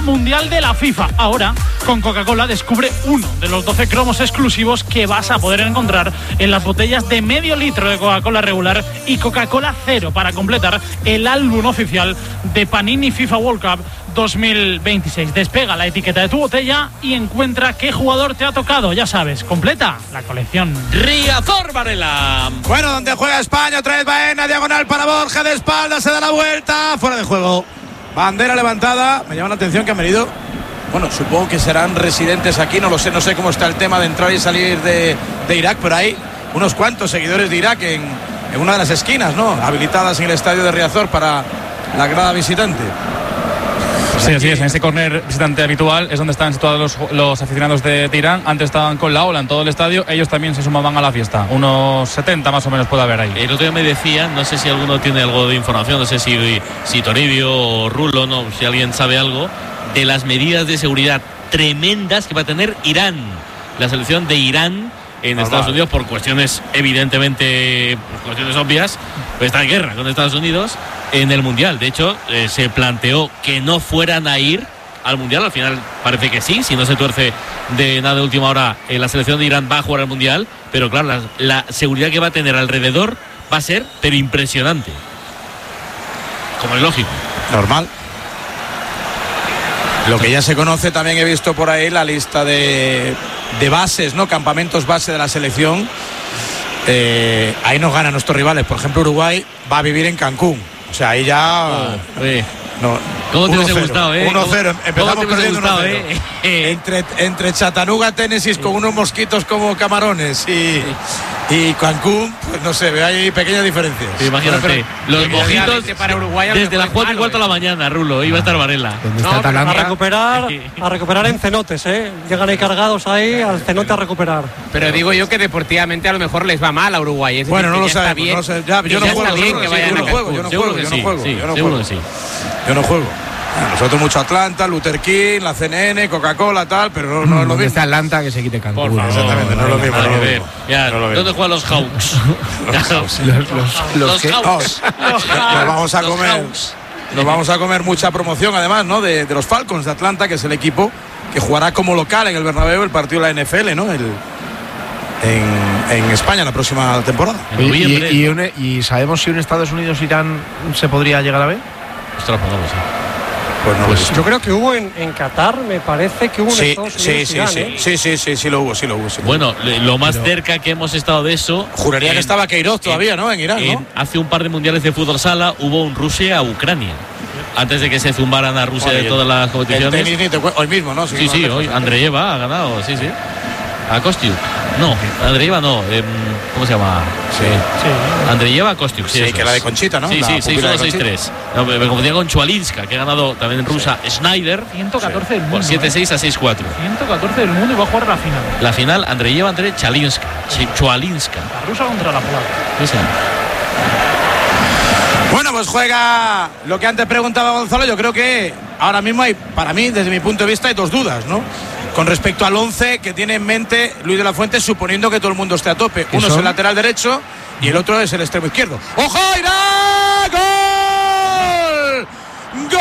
Mundial de la FIFA. Ahora, con Coca-Cola descubre uno de los 12 cromos exclusivos que vas a poder encontrar en las botellas de medio litro de Coca-Cola regular y Coca-Cola Cero para completar el álbum oficial de Panini FIFA World Cup 2026. Despega la etiqueta de tu botella y encuentra qué jugador te ha tocado. Ya sabes, completa la colección. Riazor Varela. Bueno, donde juega España, otra vez Baena, diagonal para Borja, de espalda, se da la vuelta, fuera de juego. Bandera levantada, me llama la atención que han venido. Bueno, supongo que serán residentes aquí, no lo sé, no sé cómo está el tema de entrar y salir de Irak, pero hay unos cuantos seguidores de Irak en una de las esquinas, ¿no? Habilitadas en el estadio de Riazor para la grada visitante. Sí, así es, en ese córner visitante habitual es donde están situados los aficionados de Irán. Antes estaban con la ola en todo el estadio, ellos también se sumaban a la fiesta. Unos 70 más o menos puede haber ahí. El otro día me decían, no sé si alguno tiene algo de información, no sé si Toribio o Rulo, no, si alguien sabe algo, de las medidas de seguridad tremendas que va a tener Irán, la selección de Irán en Estados Unidos, por cuestiones evidentemente, por cuestiones obvias, pues está en guerra con Estados Unidos en el Mundial. De hecho, se planteó que no fueran a ir al Mundial. Al final parece que sí, si no se tuerce de nada de última hora, la selección de Irán va a jugar al Mundial. Pero claro, la seguridad que va a tener alrededor va a ser pero impresionante, como es lógico. Normal. Lo que ya se conoce, también he visto por ahí la lista de bases, ¿no? Campamentos base de la selección. Ahí nos ganan nuestros rivales. Por ejemplo, Uruguay va a vivir en Cancún. O sea, ahí ya... No, ¿Cómo te hubiese gustado, 1-0. Empezamos perdiendo 1-0. Entre Chattanooga, Tennessee, con unos mosquitos como camarones y Cancún, pues no sé, veo ahí pequeñas diferencias. Imagínate, los mojitos para Uruguay desde las 4:15 de la mañana, Rulo, iba a estar Varela. A recuperar en cenotes, llegan ahí cargados ahí al cenote a recuperar. Pero digo yo que deportivamente a lo mejor les va mal a Uruguay. Bueno, no lo sabemos. Yo no juego. Nosotros mucho Atlanta, Luther King, la CNN, Coca-Cola, tal, pero no es lo mismo. Está Atlanta que se quite Cancún. Exactamente, no es lo mismo. ¿Dónde juegan los Hawks? Los Hawks. Nos vamos a comer mucha promoción, además, ¿no? De los Falcons de Atlanta, que es el equipo que jugará como local en el Bernabéu el partido de la NFL, ¿no? En España la próxima temporada. ¿Y sabemos si un Estados Unidos-Irán se podría llegar a ver? Ostras, no lo sé. Pues no lo sé. Yo creo que hubo en Qatar, me parece que hubo en Estados Unidos. Sí, lo hubo. Bueno, lo más cerca que hemos estado de eso. Juraría que estaba Queiroz todavía, ¿no? En Irán, ¿no? Hace un par de mundiales de fútbol sala hubo un Rusia-Ucrania. Antes de que se zumbaran a Rusia de todas las competiciones. Hoy mismo, ¿no? Sí, hoy Andreyeva ha ganado, sí. A Kostiuk. No, Andreyeva no. ¿Cómo se llama? Sí. Andreyeva Kostiuk. Sí, que la de Conchita, ¿no? Sí, 6-1-6-3. No, me confundía con Chualinska, que ha ganado también en rusa. Schneider. 114 del mundo. Por 7-6 a 6-4. 114 del mundo y va a jugar la final. La final, Andreyeva entre Chalinska. Chualinska. La rusa contra la polaca. Sí. Bueno, pues juega lo que antes preguntaba Gonzalo. Yo creo que ahora mismo hay, para mí, desde mi punto de vista, hay dos dudas, ¿no? Con respecto al 11 que tiene en mente Luis de la Fuente, suponiendo que todo el mundo esté a tope. Uno es el lateral derecho y el otro es el extremo izquierdo. ¡Ojo, Irán! ¡Gol! ¡Gol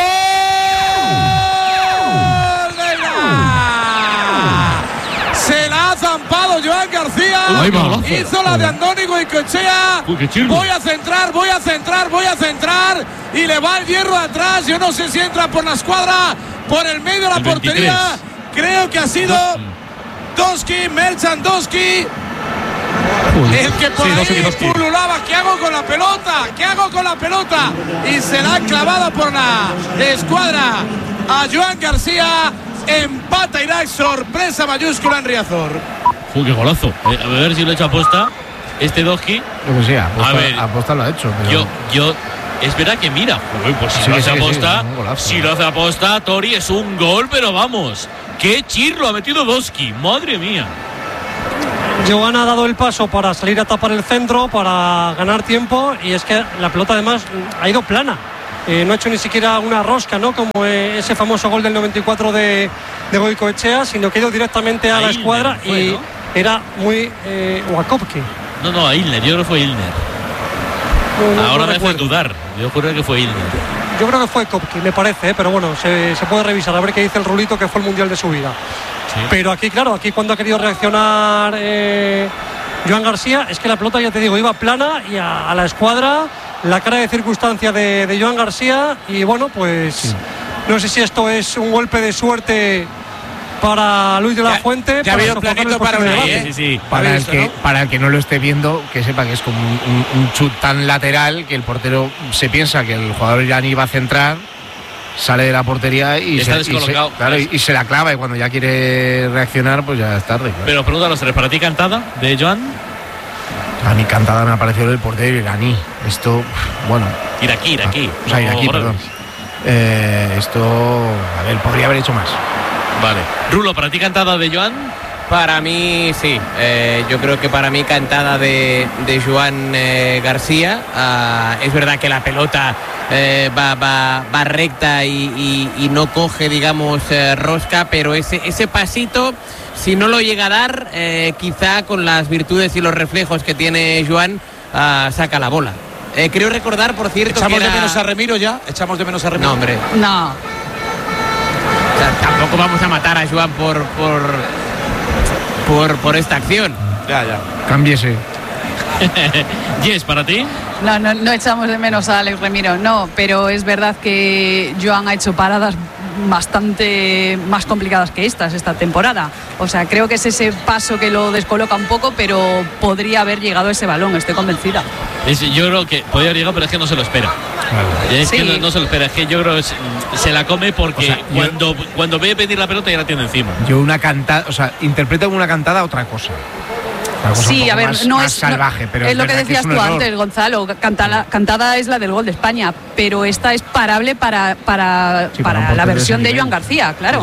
de Irán! Se la ha zampado Joan García. Hizo la de Andoni Goicoechea. Voy a centrar. Y le va el hierro atrás. Yo no sé si entra por la escuadra, por el medio de la portería. Creo que ha sido Melchan Doski el que por ahí pululaba. ¿Qué hago con la pelota? Y se la ha clavado por la escuadra a Joan García. Empata Irak, sorpresa mayúscula en Riazor. ¡Qué golazo! A ver si lo he hecho aposta este Doski. Lo que sea, aposta lo ha hecho. Pero... Yo es verdad que mira, pues si lo hace aposta, Tori, es un gol, pero vamos, qué chirlo ha metido Doski, madre mía. Joan ha dado el paso para salir a tapar el centro, para ganar tiempo, y es que la pelota además ha ido plana. No ha hecho ni siquiera una rosca, ¿no? Como ese famoso gol del 94 de Goicoechea, sino que ha ido directamente a la escuadra y ¿no? Era muy Wakopki. No, a Ilner, yo creo que fue Ilner. Ahora me hace dudar. Yo creo que fue Ilner. yo creo que fue Kopki, me parece, pero bueno, se puede revisar a ver qué dice el Rulito, que fue el mundial de su vida. Sí. Pero aquí, claro, aquí cuando ha querido reaccionar Joan García, es que la pelota, ya te digo, iba plana y a la escuadra, la cara de circunstancia de Joan García, y bueno, pues sí. No sé si esto es un golpe de suerte para Luis de la Fuente. Ya ha habido planito para una sí. Para el que no lo esté viendo, que sepa que es como un chut tan lateral que el portero se piensa que el jugador iraní va a centrar, sale de la portería y se la clava, y cuando ya quiere reaccionar pues ya es tarde. Claro. Pero pregunta a los tres, ¿para ti cantada de Joan? A mí cantada me ha parecido el portero iraní. Esto, bueno... Iraquí. O sea, iraquí, perdón. Esto, a ver, podría haber hecho más. Vale. Rulo, ¿para ti cantada de Joan? Para mí, sí. Yo creo que para mí cantada de Joan García. Es verdad que la pelota va recta y no coge, digamos, rosca, pero ese pasito, si no lo llega a dar, quizá con las virtudes y los reflejos que tiene Joan, saca la bola. Creo recordar, por cierto, ¿Echamos de menos a Remiro ya? ¿Echamos de menos a Remiro? No, hombre. No. O sea, tampoco vamos a matar a Joan por esta acción. Ya. Cámbiese. Yes, ¿para ti? No echamos de menos a Alex Remiro, no, pero es verdad que Joan ha hecho paradas bastante más complicadas que esta temporada. O sea, creo que es ese paso que lo descoloca un poco, pero podría haber llegado ese balón, estoy convencida. Yo creo que podría haber llegado, pero es que no se lo espera. Es que no se lo espera, es que yo creo que se la come porque cuando ve pedir la pelota ya la tiene encima. Yo una cantada, o sea, interpreto como una cantada otra cosa. Sí, a ver, más salvaje, pero es lo que decías tú antes, Gonzalo. Cantada es la del gol de España, pero esta es parable para la versión de Joan García, claro.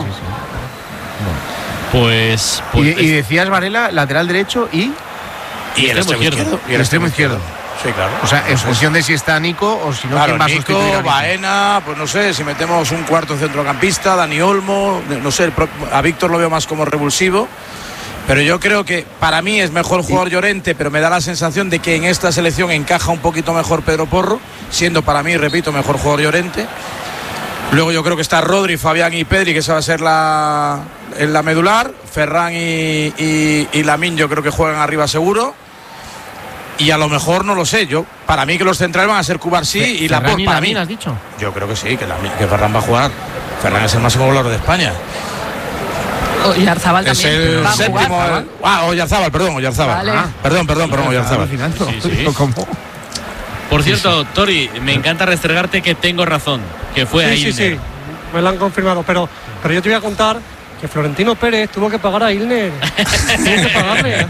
Sí. Pues y decías, Varela, lateral derecho y el extremo izquierdo. Y el extremo izquierdo. Sí, claro. O sea, en función de si está Nico o si no, claro, ¿quién va a sustituir a Nico? Baena, pues no sé, si metemos un cuarto centrocampista, Dani Olmo, no sé, a Víctor lo veo más como revulsivo. Pero yo creo que para mí es mejor jugador Llorente, pero me da la sensación de que en esta selección encaja un poquito mejor Pedro Porro, siendo para mí, repito, mejor jugador Llorente. Luego yo creo que está Rodri, Fabián y Pedri, que esa va a ser en la medular. Ferran y Lamine yo creo que juegan arriba seguro. Y a lo mejor no lo sé, para mí que los centrales van a ser Cubarsí y Laporte. Para mí, ¿has dicho? Yo creo que sí, que Ferran va a jugar. Ferran es el máximo goleador de España. Oyarzábal también. Es el va a séptimo. Oyarzábal. Vale. Perdón, Oyarzábal. Sí. ¿Cómo? Por cierto, Tori, me encanta restregarte que tengo razón, que fue a Ilner. Sí, me lo han confirmado, pero yo te voy a contar que Florentino Pérez tuvo que pagar a Ilner. Tuvo que pagarle.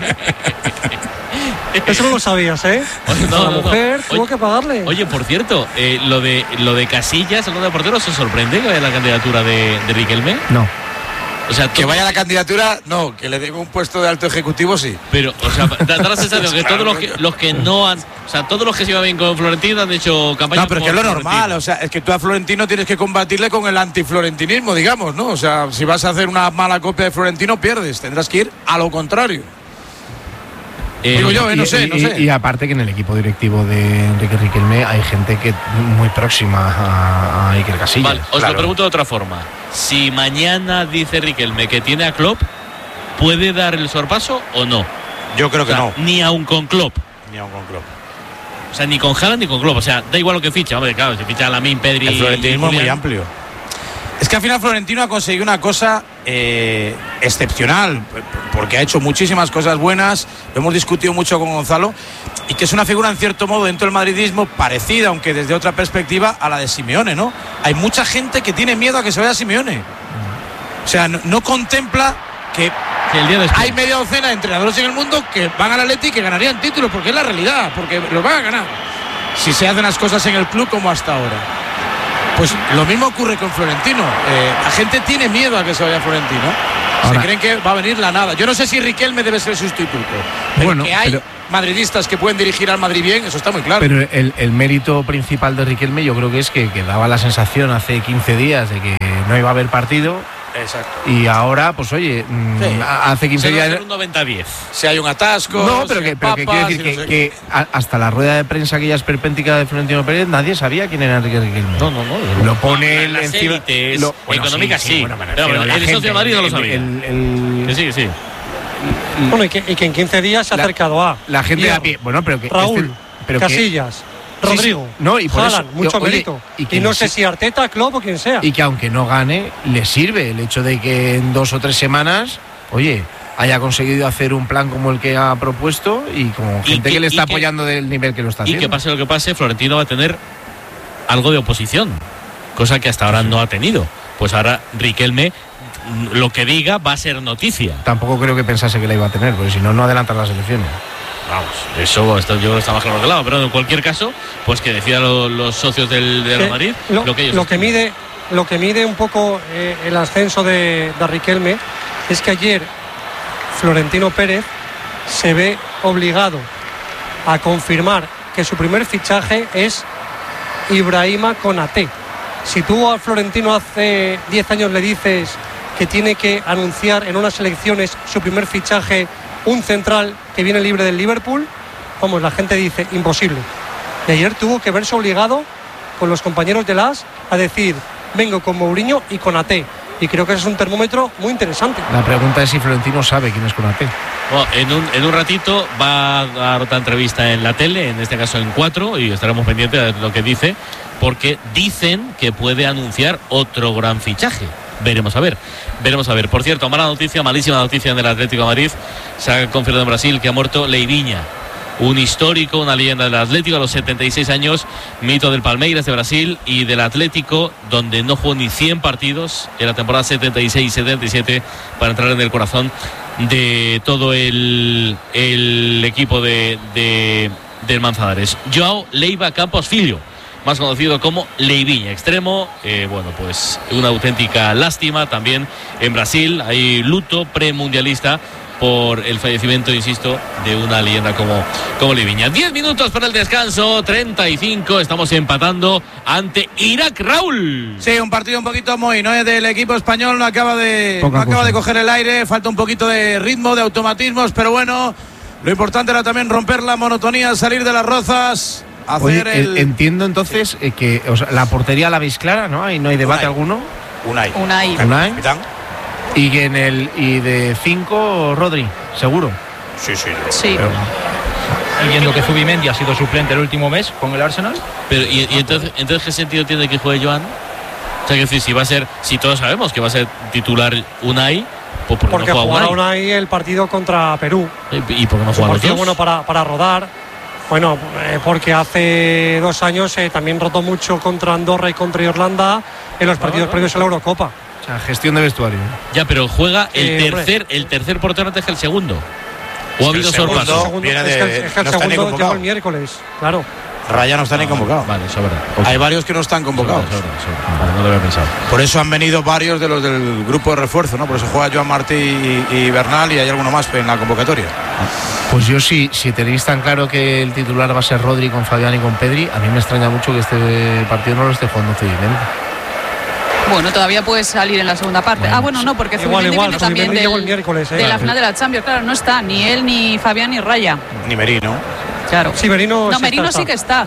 Eso no lo sabías, ¿eh? La mujer tuvo que pagarle. Oye, por cierto, lo de Casillas, el de portero, ¿se sorprende que vaya la candidatura de Riquelme? No. O sea, que vaya a la candidatura, no, que le den un puesto de alto ejecutivo, sí. Pero, o sea, da la sensación que todos los que no han, o sea, todos los que se iban bien con Florentino han hecho campaña. No, pero es que es lo normal, o sea, es que tú a Florentino tienes que combatirle con el antiflorentinismo, digamos, ¿no? O sea, si vas a hacer una mala copia de Florentino, pierdes, tendrás que ir a lo contrario. Digo yo, no sé. Y aparte que en el equipo directivo de Enrique Riquelme hay gente que muy próxima a Iker Casillas. Vale, os lo pregunto de otra forma. Si mañana dice Riquelme que tiene a Klopp, ¿puede dar el sorpaso o no? Yo creo que no. Ni aun con Klopp. O sea, ni con Haaland ni con Klopp. O sea, da igual lo que ficha. Hombre, claro, si ficha a Lamine, Pedri. El florentinismo es muy amplio. Es que al final Florentino ha conseguido una cosa excepcional, porque ha hecho muchísimas cosas buenas, lo hemos discutido mucho con Gonzalo, y que es una figura en cierto modo dentro del madridismo parecida, aunque desde otra perspectiva, a la de Simeone, ¿no? Hay mucha gente que tiene miedo a que se vaya Simeone. O sea, no contempla que hay media docena de entrenadores en el mundo que van al Atleti y que ganarían títulos, porque es la realidad, porque los van a ganar si se hacen las cosas en el club como hasta ahora. Pues lo mismo ocurre con Florentino. La gente tiene miedo a que se vaya Florentino. Se creen que va a venir la nada. Yo no sé si Riquelme debe ser sustituto. Pero que hay madridistas que pueden dirigir al Madrid bien, eso está muy claro. Pero el mérito principal de Riquelme yo creo que es que daba la sensación hace 15 días de que no iba a haber partido Exacto. Y ahora, pues oye, hace 15 días. Un 90-10. Si hay un atasco. No, pero que quiero decir que hasta la rueda de prensa aquella esperpéntica de Florentino Pérez, nadie sabía quién era Enrique Riquelme. No. Lo pone en las élites económicas, sí. Pero el socio de Madrid no lo sabía. Sí. Bueno, y que en 15 días se ha acercado a la gente de a pie. Bueno, pero que Raúl, Casillas, Rodrigo, no, y por Haaland, eso, mucho mérito. Y no sé si Arteta, Klopp o quien sea. Y que aunque no gane, le sirve el hecho de que en 2 o 3 semanas, oye, haya conseguido hacer un plan como el que ha propuesto y como gente que le está apoyando del nivel que lo está haciendo. Y que pase lo que pase, Florentino va a tener algo de oposición, cosa que hasta ahora no ha tenido. Pues ahora Riquelme, lo que diga va a ser noticia. Tampoco creo que pensase que la iba a tener, porque si no, no adelantan las elecciones. Vamos, eso yo creo que está más claro de lado, pero en cualquier caso, pues que decidan los socios del Real Madrid lo que ellos lo que mide un poco el ascenso de Riquelme es que ayer Florentino Pérez se ve obligado a confirmar que su primer fichaje es Ibrahima Konaté. Si tú a Florentino hace 10 años le dices que tiene que anunciar en unas elecciones su primer fichaje, un central que viene libre del Liverpool, vamos, la gente dice imposible. Y ayer tuvo que verse obligado con los compañeros de AS a decir, vengo con Mourinho y con Konaté. Y creo que ese es un termómetro muy interesante. La pregunta es si Florentino sabe quién es Konaté. Bueno, en un ratito va a dar otra entrevista en la tele, en este caso en 4, y estaremos pendientes de lo que dice, porque dicen que puede anunciar otro gran fichaje. Veremos a ver. Por cierto, malísima noticia en el Atlético de Madrid. Se ha confirmado en Brasil que ha muerto Leivinha, un histórico, una leyenda del Atlético a los 76 años, mito del Palmeiras de Brasil y del Atlético, donde no jugó ni 100 partidos en la temporada 76-77 para entrar en el corazón de todo el equipo del Manzanares. João Leiva Campos Filho, más conocido como Leivinha, extremo. Bueno, pues una auténtica lástima también en Brasil. Hay luto premundialista por el fallecimiento, insisto, de una leyenda como Leivinha. 10 minutos para el descanso, 35, estamos empatando ante Irak, Raúl. Sí, un partido un poquito muy, ¿no? Del equipo español no acaba de coger el aire, falta un poquito de ritmo, de automatismos, pero bueno, lo importante era también romper la monotonía, salir de las rozas. Entiendo entonces que la portería la veis clara, ¿no? Ahí no hay debate alguno. Unai. Capitán. Y que de 5 Rodri, seguro. Sí. Pero, y viendo que Zubimendi ha sido suplente el último mes con el Arsenal. Pero y entonces ¿qué sentido tiene que juegue Joan? O sea, que decir, si todos sabemos que va a ser titular Unai, pues porque no jugará Unai el partido contra Perú. ¿Y por qué no juega los dos? Bueno, para rodar. Bueno, porque hace 2 años también rotó mucho contra Andorra y contra Irlanda en los partidos previos a la Eurocopa. O sea, gestión de vestuario. Ya, pero juega el tercer portero antes que el segundo. ¿O ha habido sorpresa? Es que el segundo llegó el miércoles, claro. Raya no está ni convocado. Vale, eso es verdad. Hay varios que no están convocados. Vale, no lo había pensado. Por eso han venido varios de los del grupo de refuerzo, ¿no? Por eso juega Joan Martí y Bernal, y hay alguno más en la convocatoria. Pues yo si tenéis tan claro que el titular va a ser Rodri con Fabián y con Pedri, a mí me extraña mucho que este partido no lo esté jugando Zubimendi. Bueno, todavía puede salir en la segunda parte. Bueno, no, porque Zubimendi viene también de la final de la Champions. Claro, no está ni él, ni Fabián, ni Raya. Ni Merino. Claro. Sí, Merino sí que está.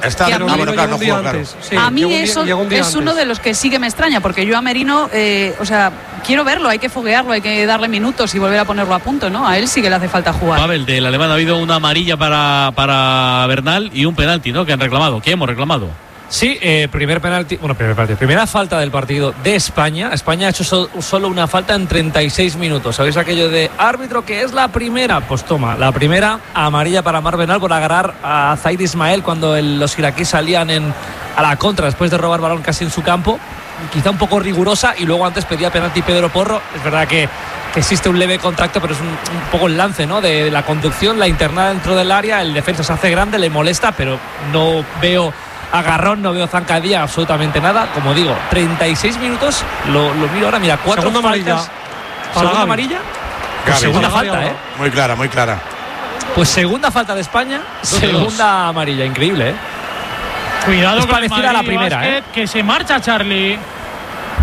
A mí eso es uno de los que sí que me extraña, porque yo a Merino, quiero verlo, hay que foguearlo, hay que darle minutos y volver a ponerlo a punto, ¿no? A él sí que le hace falta jugar. Pavel, del alemán ha habido una amarilla para Bernal y un penalti, ¿no? Que hemos reclamado. Sí, primera falta del partido de España. España ha hecho solo una falta en 36 minutos. ¿Sabéis aquello de árbitro que es la primera? Pues toma, la primera amarilla para Marc Bernal por agarrar a Zaid Ismael cuando los iraquíes salían a la contra después de robar balón casi en su campo. Quizá un poco rigurosa, y luego antes pedía penalti Pedro Porro. Es verdad que existe un leve contacto, pero es un poco el lance, ¿no? De la conducción, la internada dentro del área. El defensa se hace grande, le molesta, pero no veo agarrón, no veo zancadilla, absolutamente nada. Como digo, 36 minutos, lo miro ahora, mira, 4 segunda faltas. ¿Segunda amarilla? Pues segunda falta, ¿eh? Muy clara. Pues segunda falta de España, segunda amarilla, increíble, ¿eh? Cuidado es con parecida a la primera, Basket, que se marcha Charlie.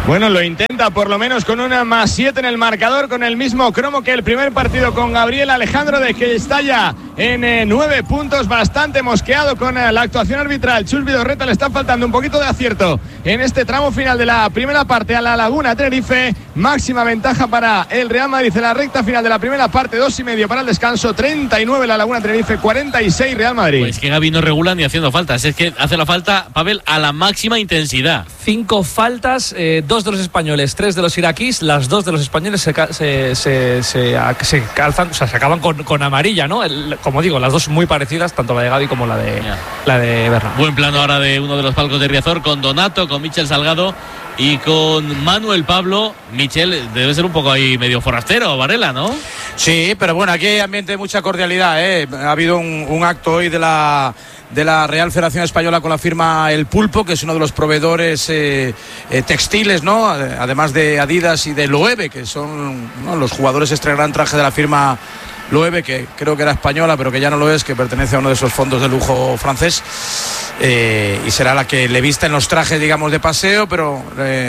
Bueno, lo intenta por lo menos con una +7 en el marcador, con el mismo cromo que el primer partido con Gabriel Alejandro, de que está ya en 9 puntos, bastante mosqueado con la actuación arbitral. Chus Vidorreta le está faltando un poquito de acierto en este tramo final de la primera parte a la Laguna Tenerife. Máxima ventaja para el Real Madrid en la recta final de la primera parte, 2,5 para el descanso, 39 la Laguna Tenerife, 46 Real Madrid. Pues que Gaby no regula ni haciendo faltas, es que hace la falta, Pavel, a la máxima intensidad. 5 faltas, 2 de los españoles, 3 de los iraquíes. Las 2 de los españoles se calzan, o sea, se acaban con amarilla, ¿no? Como digo, las 2 muy parecidas, tanto la de Gaby como la de Bernat. Buen plano ahora de uno de los palcos de Riazor, con Donato, con Michel Salgado y con Manuel Pablo. Michel debe ser un poco ahí medio forastero, Varela, ¿no? Sí, pero bueno, aquí hay ambiente de mucha cordialidad, ¿eh? Ha habido un acto hoy de la Real Federación Española con la firma El Pulpo, que es uno de los proveedores textiles, ¿no? Además de Adidas y de Loewe, que son, ¿no?, los jugadores estrenarán traje de la firma Loewe, que creo que era española, pero que ya no lo es, que pertenece a uno de esos fondos de lujo francés, y será la que le vista en los trajes, digamos, de paseo, pero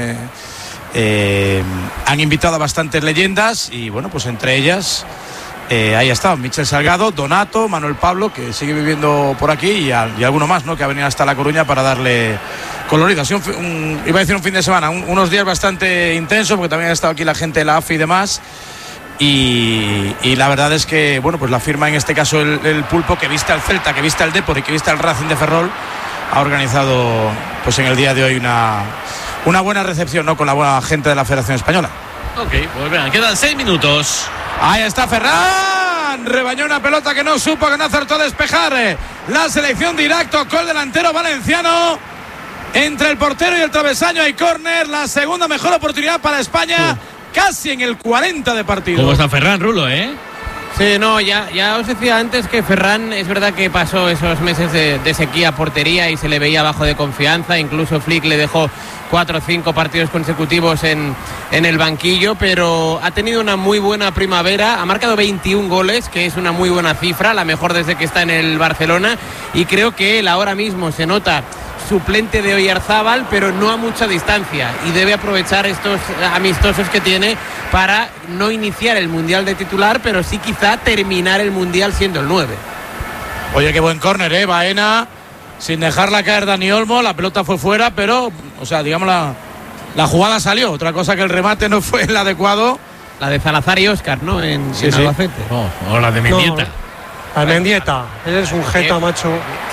han invitado a bastantes leyendas y bueno, pues entre ellas ahí ha estado Michel Salgado, Donato, Manuel Pablo, que sigue viviendo por aquí, y alguno más, ¿no?, que ha venido hasta La Coruña para darle colorido. Ha sido iba a decir un fin de semana, unos días bastante intensos, porque también ha estado aquí la gente de la AFI y demás. Y la verdad es que, bueno, pues la firma, en este caso el Pulpo, que viste al Celta, que viste al Depor y que viste al Racing de Ferrol, ha organizado pues en el día de hoy una buena recepción, ¿no?, con la buena gente de la Federación Española. Ok, pues vean, quedan 6 minutos. Ahí está Ferran, rebañó una pelota que no supo, que no acertó a despejar la selección de Irak. Tocó el delantero valenciano, entre el portero y el travesaño hay córner, la segunda mejor oportunidad para España, casi en el 40 de partido. ¿Cómo está Ferran, Rulo, Sí, no, ya os decía antes que Ferran es verdad que pasó esos meses de sequía a portería y se le veía bajo de confianza, incluso Flick le dejó 4 o 5 partidos consecutivos en el banquillo, pero ha tenido una muy buena primavera, ha marcado 21 goles, que es una muy buena cifra, la mejor desde que está en el Barcelona, y creo que él ahora mismo se nota suplente de Oyarzábal, pero no a mucha distancia, y debe aprovechar estos amistosos que tiene para no iniciar el Mundial de titular, pero sí quizá terminar el Mundial siendo el 9. Oye, qué buen córner, Baena, sin dejarla caer Dani Olmo, la pelota fue fuera, pero, o sea, digamos, la jugada salió, otra cosa que el remate no fue el adecuado. La de Salazar y Óscar, ¿no? En Albacete. O la de Mendieta. No, la Mendieta, eres un jeta, macho.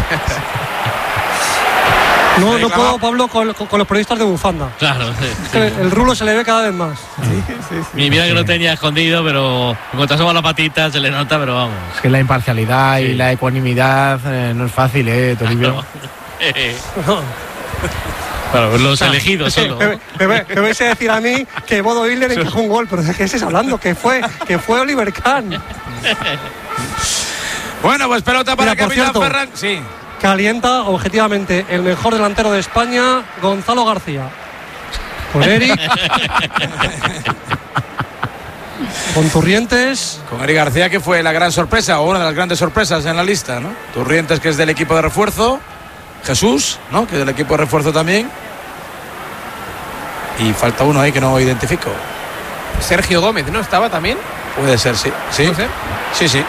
No puedo, Pablo, con los periodistas de bufanda. Claro, sí. El Rulo se le ve cada vez más. Mira que lo tenía escondido, pero en cuanto asoma la patita se le nota, pero vamos. Es que la imparcialidad y la ecuanimidad no es fácil, Toribio. Claro, los elegidos solo. Me vais a decir a mí que Bodo Illner encajó un gol, pero ¿de qué estás hablando? Que fue Oliver Kahn. Bueno, pues pelota para capitán Ferran. Sí. Calienta objetivamente el mejor delantero de España, Gonzalo García. Con Eric. Con Turrientes. Con Eric García, que fue la gran sorpresa, o una de las grandes sorpresas en la lista, ¿no? Turrientes, que es del equipo de refuerzo. Jesús, ¿no?, que es del equipo de refuerzo también. Y falta uno ahí que no identifico. Sergio Gómez, ¿no estaba también? Puede ser, sí. ¿Puede ser? Sí.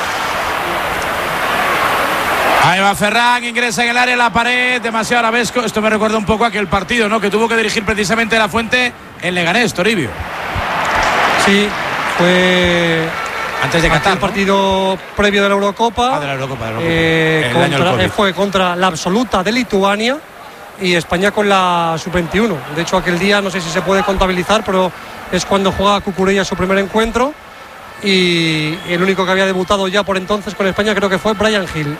Ahí va Ferran, ingresa en el área, la pared, demasiado arabesco. Esto me recuerda un poco a aquel partido, ¿no?, que tuvo que dirigir precisamente La Fuente en Leganés, Toribio. Sí, fue antes de Qatar, el partido previo de la Eurocopa. De la Eurocopa. Fue contra la absoluta de Lituania y España con la sub-21. De hecho, aquel día no sé si se puede contabilizar, pero es cuando juega Cucurella su primer encuentro, y el único que había debutado ya por entonces con España creo que fue Brian Hill.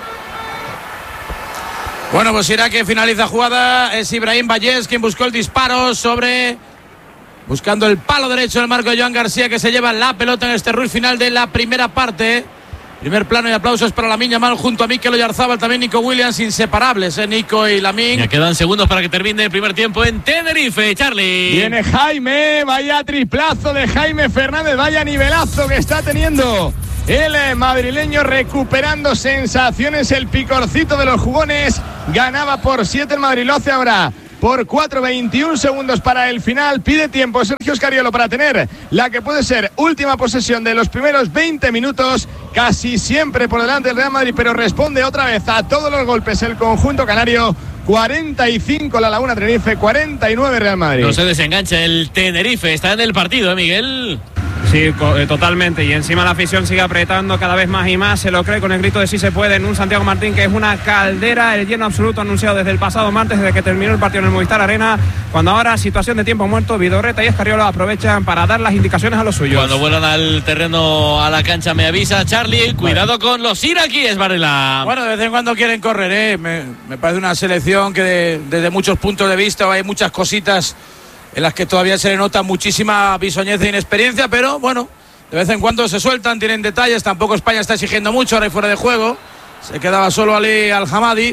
Bueno, pues irá que finaliza jugada. Es Ibrahim Vallés quien buscó el disparo buscando el palo derecho del marco de Joan García, que se lleva la pelota en este rush final de la primera parte. Primer plano y aplausos para Lamine Yamal junto a Mikel Oyarzábal, también Nico Williams, inseparables, Nico y Lamine. Ya quedan segundos para que termine el primer tiempo en Tenerife, Charlie. Viene Jaime, vaya triplazo de Jaime Fernández, vaya nivelazo que está teniendo el madrileño, recuperando sensaciones, el picorcito de los jugones. Ganaba por 7 el Madrid, lo hace ahora por 4, 21 segundos para el final. Pide tiempo Sergio Scariolo para tener la que puede ser última posesión de los primeros 20 minutos, casi siempre por delante del Real Madrid, pero responde otra vez a todos los golpes el conjunto canario. 45 la Laguna Tenerife, 49 Real Madrid. No se desengancha el Tenerife, está en el partido, Miguel. Sí, totalmente, y encima la afición sigue apretando cada vez más y más, se lo cree con el grito de sí se puede en un Santiago Martín que es una caldera, el lleno absoluto anunciado desde el pasado martes, desde que terminó el partido en el Movistar Arena, cuando ahora, situación de tiempo muerto, Vidorreta y Scariolo aprovechan para dar las indicaciones a los suyos. Cuando vuelan al terreno, a la cancha, me avisa Charlie, cuidado con los iraquíes, Varela. Bueno, de vez en cuando quieren correr, me parece una selección que desde muchos puntos de vista hay muchas cositas en las que todavía se le nota muchísima bisoñez e inexperiencia, pero bueno, de vez en cuando se sueltan, tienen detalles. Tampoco España está exigiendo mucho, ahora hay fuera de juego, se quedaba solo Ali Al-Hamadi.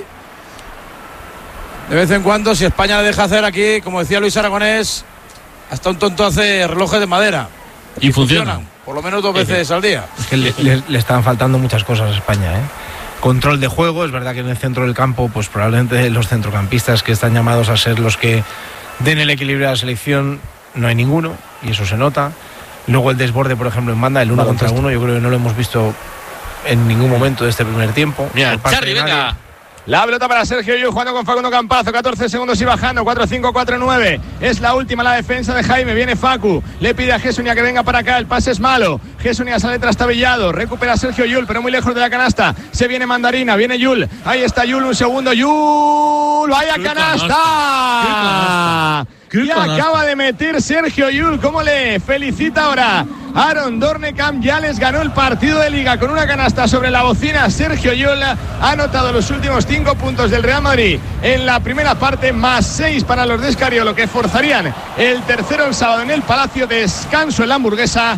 De vez en cuando, si España le deja hacer aquí, como decía Luis Aragonés, hasta un tonto hace relojes de madera y funcionan por lo menos 2 veces al día. Es que le están faltando muchas cosas a España, ¿eh? Control de juego, es verdad que en el centro del campo pues probablemente los centrocampistas que están llamados a ser los que den el equilibrio a la selección no hay ninguno, y eso se nota. Luego el desborde, por ejemplo, en banda, el 1 contra 1, yo creo que no lo hemos visto en ningún momento de este primer tiempo. Mira, Charlie, venga. La pelota para Sergio Llull jugando con Facundo Campazo, 14 segundos y bajando, 4-5, 4-9. Es la última la defensa de Jaime, viene Facu, le pide a Jesús que venga para acá, el pase es malo. Jesús sale trastabillado, recupera Sergio Llull, pero muy lejos de la canasta. Se viene Mandarina, viene Llull, ahí está Llull, un segundo, Llull, vaya canasta. Y acaba de meter Sergio Llull, ¿cómo le felicita ahora Aaron Dornkamp? Ya les ganó el partido de Liga con una canasta sobre la bocina. Sergio Llull ha anotado los últimos 5 puntos del Real Madrid en la primera parte, más 6 para los de Scariolo, que forzarían el tercero el sábado en el Palacio. Descanso en la Hamburguesa.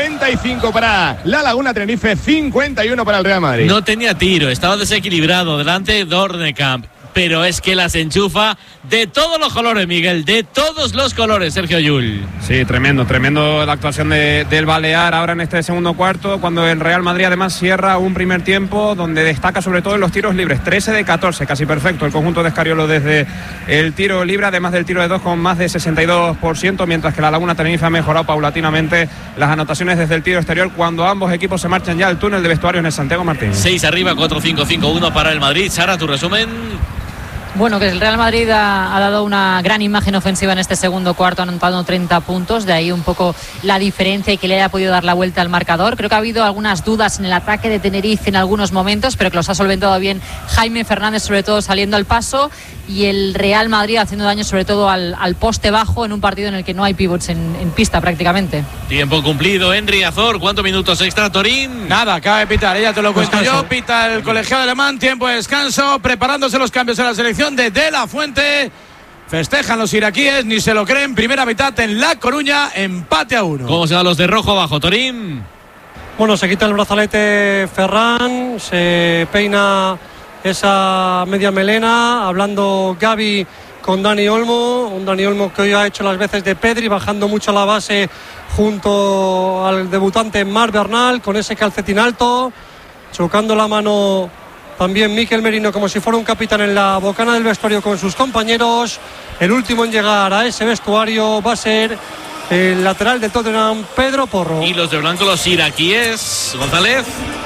45 para la Laguna Tenerife, 51 para el Real Madrid. No tenía tiro, estaba desequilibrado delante Dornkamp, pero es que las enchufa de todos los colores, Miguel, de todos los colores, Sergio Llull. Sí, tremendo la actuación del Balear ahora en este segundo cuarto, cuando el Real Madrid además cierra un primer tiempo donde destaca sobre todo en los tiros libres, 13 de 14, casi perfecto el conjunto de Scariolo desde el tiro libre, además del tiro de 2 con más de 62%, mientras que la Laguna Tenerife ha mejorado paulatinamente las anotaciones desde el tiro exterior cuando ambos equipos se marchan ya al túnel de vestuarios en el Santiago Martín. 6 arriba, 4-5-5-1 para el Madrid. Sara, tu resumen. Bueno, que el Real Madrid ha dado una gran imagen ofensiva en este segundo cuarto, anotando 30 puntos, de ahí un poco la diferencia y que le haya podido dar la vuelta al marcador. Creo que ha habido algunas dudas en el ataque de Tenerife en algunos momentos, pero que los ha solventado bien Jaime Fernández, sobre todo saliendo al paso, y el Real Madrid haciendo daño sobre todo al poste bajo en un partido en el que no hay pivots en pista prácticamente. Tiempo cumplido en Riazor. ¿Cuántos minutos extra, Torín? Nada, acaba de pitar, ya te lo cuento yo. Pita el colegiado alemán, tiempo de descanso, preparándose los cambios en la selección de La Fuente. Festejan los iraquíes, ni se lo creen. Primera mitad en La Coruña, empate a 1. ¿Cómo se van los de rojo abajo, Torín? Bueno, se quita el brazalete Ferran, se peina esa media melena, hablando Gavi con Dani Olmo, un Dani Olmo que hoy ha hecho las veces de Pedri, bajando mucho a la base junto al debutante Marc Bernal, con ese calcetín alto, chocando la mano también Mikel Merino como si fuera un capitán en la bocana del vestuario con sus compañeros. El último en llegar a ese vestuario va a ser el lateral de Tottenham, Pedro Porro. Y los de blanco, los iraquíes, González.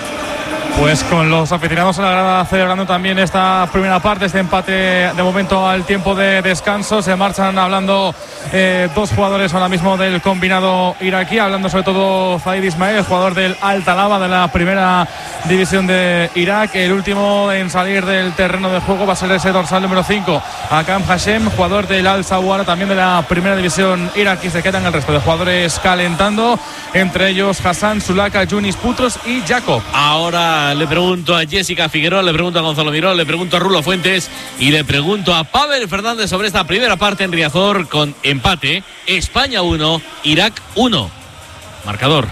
Pues con los aficionados a la grada celebrando también esta primera parte, este empate de momento al tiempo de descanso. Se marchan hablando 2 jugadores ahora mismo del combinado iraquí, hablando sobre todo Zaid Ismail, jugador del Al Talaba de la primera división de Irak. El último en salir del terreno de juego va a ser ese dorsal número 5, Akam Hashem, jugador del Al Sawara también de la primera división iraquí. Se quedan el resto de jugadores calentando, entre ellos Hassan, Sulaka, Yunis Putros y Jacob. Ahora le pregunto a Jessica Figueroa, le pregunto a Gonzalo Miró, le pregunto a Rulo Fuentes y le pregunto a Pavel Fernández sobre esta primera parte en Riazor con empate. España 1, Irak 1. Marcador.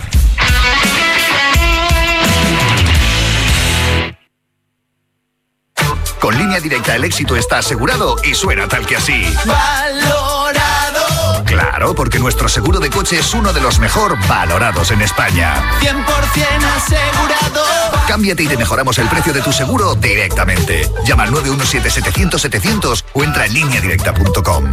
Con Línea Directa el éxito está asegurado y suena tal que así. Valorado. Claro, porque nuestro seguro de coche es uno de los mejor valorados en España. 100% asegurado. Cámbiate y te mejoramos el precio de tu seguro directamente. Llama al 917-700-700 o entra en lineadirecta.com.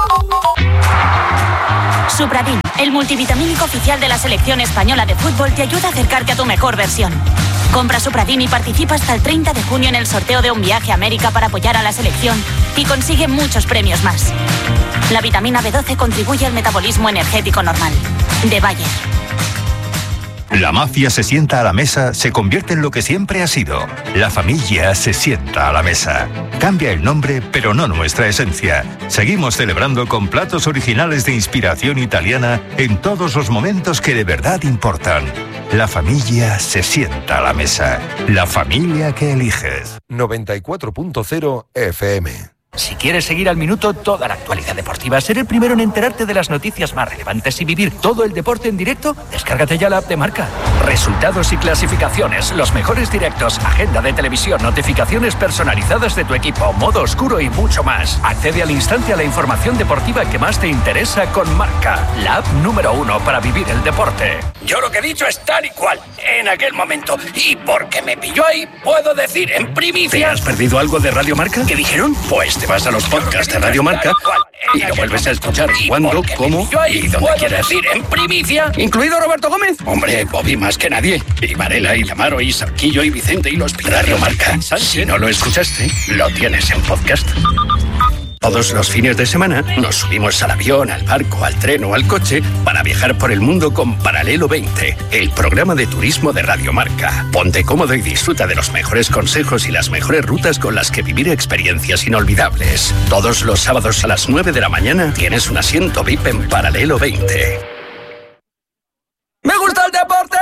Supradin, el multivitamínico oficial de la selección española de fútbol, te ayuda a acercarte a tu mejor versión. Compra Supradin y participa hasta el 30 de junio en el sorteo de un viaje a América para apoyar a la selección y consigue muchos premios más. La vitamina B12 contribuye al metabolismo energético normal. De Bayer. La mafia se sienta a la mesa, se convierte en lo que siempre ha sido. La familia se sienta a la mesa. Cambia el nombre, pero no nuestra esencia. Seguimos celebrando con platos originales de inspiración italiana en todos los momentos que de verdad importan. La familia se sienta a la mesa. La familia que eliges. 94.0 FM. Si quieres seguir al minuto toda la actualidad deportiva, ser el primero en enterarte de las noticias más relevantes y vivir todo el deporte en directo, descárgate ya la app de Marca. Resultados y clasificaciones, los mejores directos, agenda de televisión, notificaciones personalizadas de tu equipo, modo oscuro y mucho más. Accede al instante a la información deportiva que más te interesa con Marca, la app número 1 para vivir el deporte. Yo lo que he dicho es tal y cual, en aquel momento. Y porque me pilló ahí, puedo decir en primicia... ¿Te has perdido algo de Radio Marca? ¿Qué dijeron? Pues te vas a los podcasts de Radio Marca y lo vuelves a escuchar cuando, cómo y donde quieras. Decir en primicia, incluido Roberto Gómez. Hombre, Bobby más que nadie. Y Varela, y Lamaro, y Sarquillo, y Vicente, y los Radio Marca. Si no lo escuchaste, lo tienes en podcast. Todos los fines de semana nos subimos al avión, al barco, al tren o al coche para viajar por el mundo con Paralelo 20, el programa de turismo de Radio Marca. Ponte cómodo y disfruta de los mejores consejos y las mejores rutas con las que vivir experiencias inolvidables. Todos los sábados a las 9 de la mañana tienes un asiento VIP en Paralelo 20. ¡Me gusta el deporte!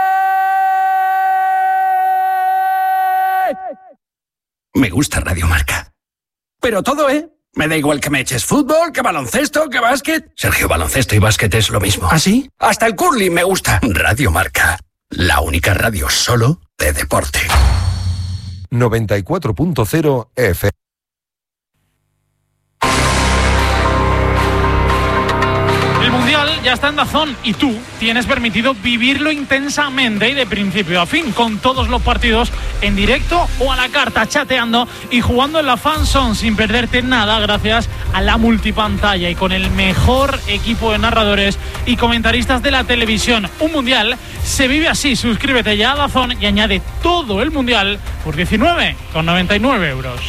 Me gusta Radio Marca. Pero todo, ¿eh? Me da igual que me eches fútbol, que baloncesto, que básquet. Sergio, baloncesto y básquet es lo mismo. ¿Ah, sí? Hasta el curling me gusta. Radio Marca, la única radio solo de deporte. 94.0 FM. El Mundial ya está en DAZN y tú tienes permitido vivirlo intensamente y de principio a fin, con todos los partidos en directo o a la carta, chateando y jugando en la Fan Zone sin perderte nada gracias a la multipantalla y con el mejor equipo de narradores y comentaristas de la televisión. Un Mundial se vive así. Suscríbete ya a DAZN y añade todo el Mundial por 19,99 €.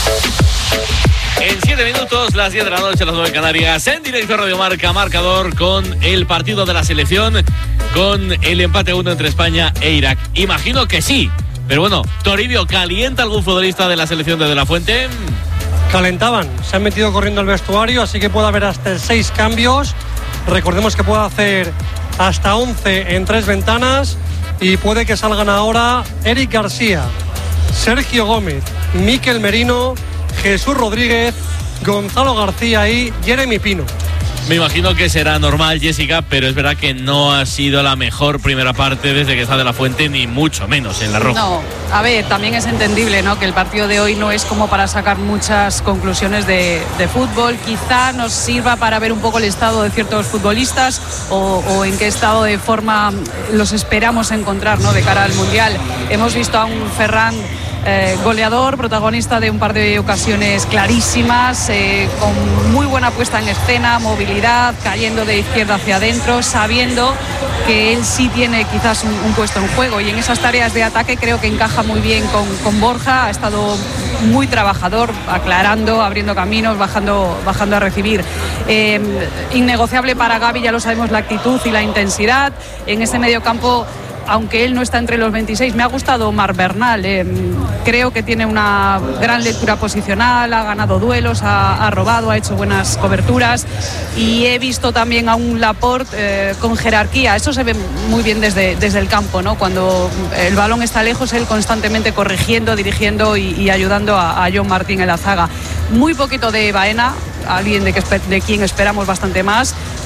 En 7 minutos, las 10 de la noche, las 9 en Canarias, en directo Radio Marca, marcador con el partido de la selección, con el empate 1 entre España e Irak. Imagino que sí, pero bueno, Toribio, ¿calienta algún futbolista de la selección de De La Fuente? Calentaban, se han metido corriendo al vestuario, así que puede haber hasta 6 cambios. Recordemos que puede hacer hasta 11 en 3 ventanas y puede que salgan ahora Eric García, Sergio Gómez, Mikel Merino, Jesús Rodríguez, Gonzalo García y Jeremy Pino. Me imagino que será normal, Jessica, pero es verdad que no ha sido la mejor primera parte desde que está De La Fuente, ni mucho menos en la roja. No, a ver, también es entendible, ¿no?, que el partido de hoy no es como para sacar muchas conclusiones de fútbol. Quizá nos sirva para ver un poco el estado de ciertos futbolistas o en qué estado de forma los esperamos encontrar, ¿no?, de cara al Mundial. Hemos visto a un Ferran goleador, protagonista de un par de ocasiones clarísimas, con muy buena puesta en escena, movilidad, cayendo de izquierda hacia adentro, sabiendo que él sí tiene quizás un puesto en juego, y en esas tareas de ataque creo que encaja muy bien con Borja. Ha estado muy trabajador, aclarando, abriendo caminos, bajando a recibir. Innegociable para Gavi, ya lo sabemos, la actitud y la intensidad en ese medio campo. Aunque él no está entre los 26, me ha gustado Omar Bernal. Creo que tiene una gran lectura posicional, ha ganado duelos, ha robado, ha hecho buenas coberturas, y he visto también a un Laporte con jerarquía. Eso se ve muy bien desde el campo, ¿no? Cuando el balón está lejos, él constantemente corrigiendo, dirigiendo y ayudando a John Martín en la zaga. Muy poquito de Baena, alguien de quien esperamos bastante más.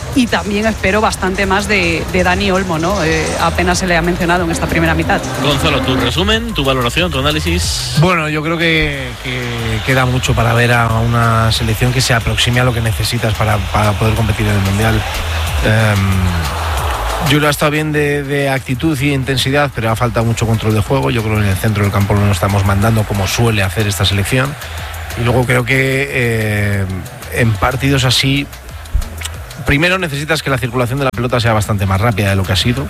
y también espero bastante más de Dani Olmo, ¿no? Apenas se le ha mencionado en esta primera mitad. Gonzalo, tu resumen, tu valoración, tu análisis. Bueno, yo creo que queda mucho para ver a una selección que se aproxime a lo que necesitas para poder competir en el Mundial. Yo lo he estado bien de actitud y intensidad, pero ha faltado mucho control de juego. Yo creo que en el centro del campo no nos estamos mandando como suele hacer esta selección. Y luego creo que en partidos así, primero necesitas que la circulación de la pelota sea bastante más rápida de lo que ha sido.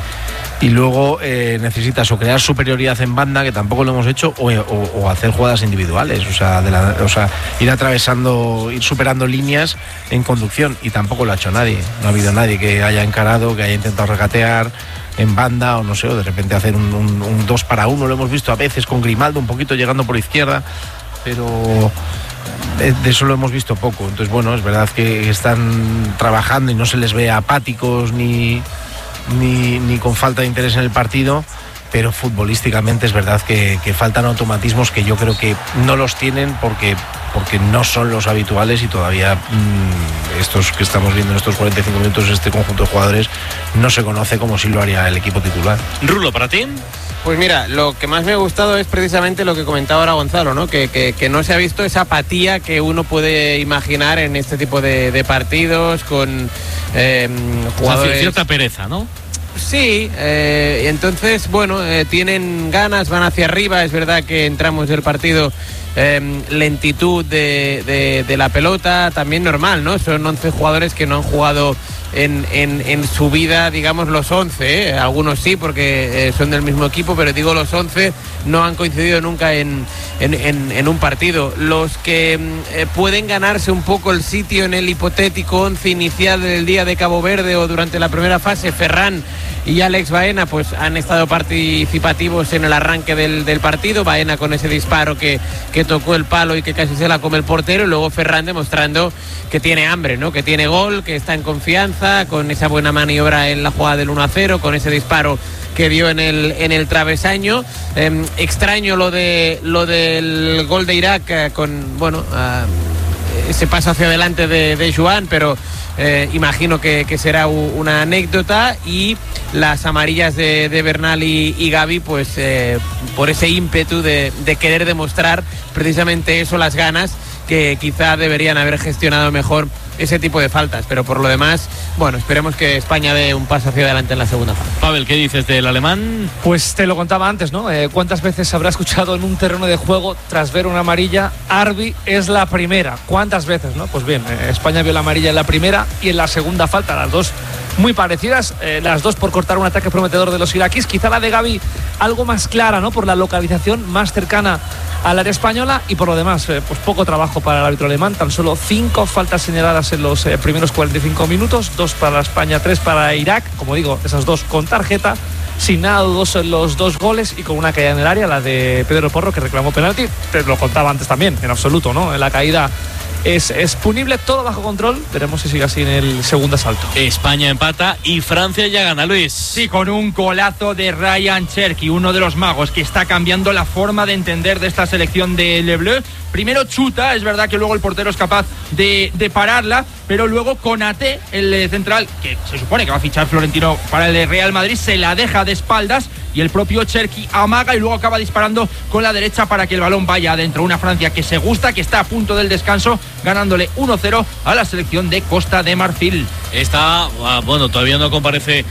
Y luego necesitas o crear superioridad en banda, que tampoco lo hemos hecho, o hacer jugadas individuales, o sea, ir atravesando, ir superando líneas en conducción, y tampoco lo ha hecho nadie. No ha habido nadie que haya encarado, que haya intentado regatear en banda, o no sé, o de repente hacer un 2 para 1, lo hemos visto a veces con Grimaldo un poquito llegando por izquierda, pero de eso lo hemos visto poco. Entonces, bueno, es verdad que están trabajando y no se les ve apáticos ni con falta de interés en el partido, pero futbolísticamente es verdad que faltan automatismos que yo creo que no los tienen porque no son los habituales, y todavía estos que estamos viendo en estos 45 minutos, este conjunto de jugadores no se conoce como si lo haría el equipo titular. Rulo, ¿para ti? Pues mira, lo que más me ha gustado es precisamente lo que comentaba ahora Gonzalo, ¿no? Que no se ha visto esa apatía que uno puede imaginar en este tipo de partidos con jugadores. Cierta pereza, ¿no? Sí, entonces, bueno, tienen ganas, van hacia arriba. Es verdad que entramos del partido lentitud de la pelota, también normal, ¿no? Son 11 jugadores que no han jugado en su vida, digamos, los 11, algunos sí, porque son del mismo equipo, pero digo los 11 no han coincidido nunca en un partido. Los que pueden ganarse un poco el sitio en el hipotético 11 inicial del día de Cabo Verde o durante la primera fase, Ferran y Alex Baena, pues han estado participativos en el arranque del partido. Baena con ese disparo que tocó el palo y que casi se la come el portero, y luego Ferran demostrando que tiene hambre, ¿no? Que tiene gol, que está en confianza, con esa buena maniobra en la jugada del 1-0, con ese disparo que dio en el travesaño. Extraño lo del gol de Irak, con ese paso hacia adelante de Joan, pero imagino que será una anécdota. Y las amarillas de Bernal y Gavi, pues por ese ímpetu de querer demostrar precisamente eso, las ganas, que quizá deberían haber gestionado mejor ese tipo de faltas. Pero por lo demás, bueno, esperemos que España dé un paso hacia adelante en la segunda fase. Pavel, ¿qué dices del alemán? Pues te lo contaba antes, ¿no? ¿Cuántas veces habrá escuchado en un terreno de juego, tras ver una amarilla, Arbi es la primera? ¿Cuántas veces, no? Pues bien, España vio la amarilla en la primera y en la segunda falta, las dos muy parecidas, las dos por cortar un ataque prometedor de los iraquíes. Quizá la de Gavi algo más clara, ¿no? Por la localización más cercana al área española, y por lo demás, pues poco trabajo para el árbitro alemán. Tan solo 5 faltas señaladas en los primeros 45 minutos, 2 para España, 3 para Irak. Como digo, esas 2 con tarjeta, sin nada dudoso en los 2 goles, y con una caída en el área, la de Pedro Porro, que reclamó penalti. Pero lo contaba antes también, en absoluto, ¿no? En la caída es punible, todo bajo control. Veremos si sigue así en el segundo asalto. España empata y Francia ya gana, Luis. Sí, con un golazo de Ryan Cherki, uno de los magos que está cambiando la forma de entender de esta selección de Le Bleu. Primero chuta, es verdad que luego el portero es capaz de pararla, pero luego Konaté, el central, que se supone que va a fichar Florentino para el Real Madrid, se la deja de espaldas, y el propio Cherki amaga y luego acaba disparando con la derecha para que el balón vaya adentro. Una Francia que se gusta, que está a punto del descanso, ganándole 1-0 a la selección de Costa de Marfil. Está, bueno, todavía no comparece,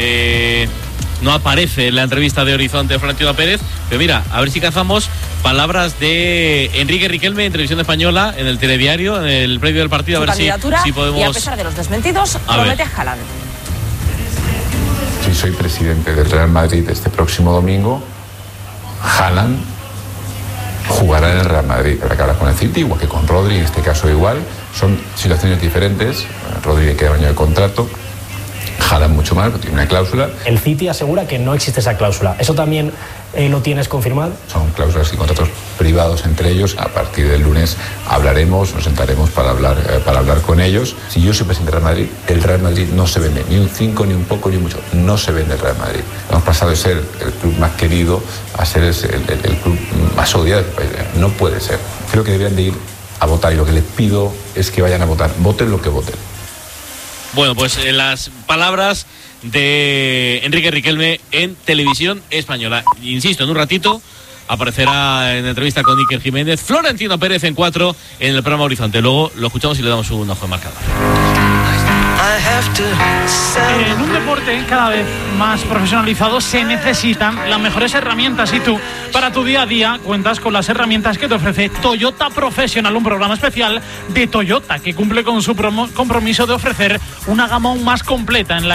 no aparece en la entrevista de Horizonte Florentino Pérez, pero mira, a ver si cazamos palabras de Enrique Riquelme en Televisión Española, en el telediario, en el previo del partido, a ver si podemos. Y a pesar de los desmentidos, promete a Haaland. Si soy presidente del Real Madrid este próximo domingo, Haaland jugará en el Real Madrid. Habrá que hablar con el City, igual que con Rodri, en este caso igual. Son situaciones diferentes. Rodri queda un año de contrato, Haaland mucho más, tiene una cláusula. El City asegura que no existe esa cláusula. ¿Eso también lo tienes confirmado? Son cláusulas y contratos privados entre ellos. A partir del lunes hablaremos, nos sentaremos para hablar con ellos. Si yo soy presidente del Real Madrid, el Real Madrid no se vende, ni un 5, ni un poco, ni mucho. No se vende el Real Madrid. Hemos pasado de ser el club más querido a ser el club más odiado del país. No puede ser. Creo que deberían de ir a votar, y lo que les pido es que vayan a votar. Voten lo que voten. Bueno, pues las palabras de Enrique Riquelme en Televisión Española. Insisto, en un ratito aparecerá en entrevista con Iker Jiménez Florentino Pérez en 4 en el programa Horizonte. Luego lo escuchamos y le damos un ojo de marcador. En un deporte cada vez más profesionalizado se necesitan las mejores herramientas y tú, para tu día a día, cuentas con las herramientas que te ofrece Toyota Professional, un programa especial de Toyota que cumple con su compromiso de ofrecer una gama aún más completa en la